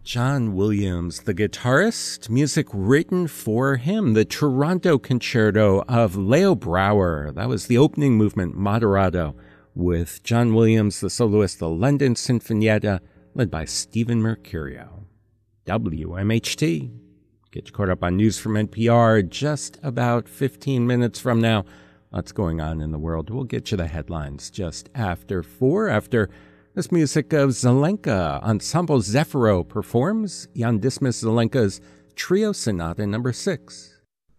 John Williams, the guitarist, music written for him, the Toronto Concerto of Leo Brouwer. That was the opening movement, Moderato, with John Williams, the soloist, the London Sinfonietta, led by Stephen Mercurio. WMHT. Get you caught up on news from NPR just about 15 minutes from now. Lots going on in the world. We'll get you the headlines just after 4, after this music of Zelenka. Ensemble Zefiro performs Jan Dismas Zelenka's Trio Sonata No. 6.